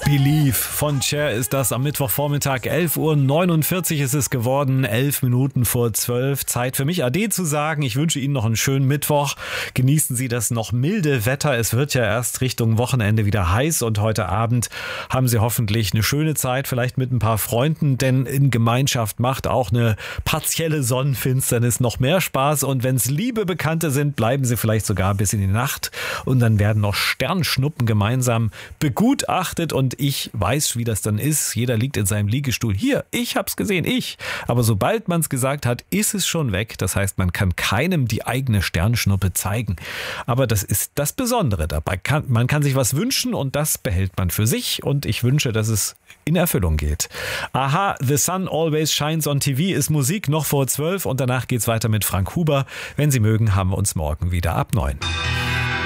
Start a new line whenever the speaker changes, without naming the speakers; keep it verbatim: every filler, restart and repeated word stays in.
Believe von Cher ist das am Mittwochvormittag. elf Uhr neunundvierzig ist es geworden, elf Minuten vor zwölf. Zeit für mich Ade zu sagen. Ich wünsche Ihnen noch einen schönen Mittwoch. Genießen Sie das noch milde Wetter. Es wird ja erst Richtung Wochenende wieder heiß und heute Abend haben Sie hoffentlich eine schöne Zeit, vielleicht mit ein paar Freunden, denn in Gemeinschaft macht auch eine partielle Sonnenfinsternis noch mehr Spaß. Und wenn es liebe Bekannte sind, bleiben Sie vielleicht sogar bis in die Nacht und dann werden noch Sternschnuppen gemeinsam begutachtet und ich weiß, wie das dann ist. Jeder liegt in seinem Liegestuhl. Hier, ich hab's gesehen, ich. Aber sobald man es gesagt hat, ist es schon weg. Das heißt, man kann keinem die eigene Sternschnuppe zeigen. Aber das ist das Besondere dabei. Kann, man kann sich was wünschen und das behält man für sich. Und ich wünsche, dass es in Erfüllung geht. Aha, The Sun Always Shines on T V ist Musik noch vor zwölf und danach geht's weiter mit Frank Huber. Wenn Sie mögen, haben wir uns morgen wieder ab neun.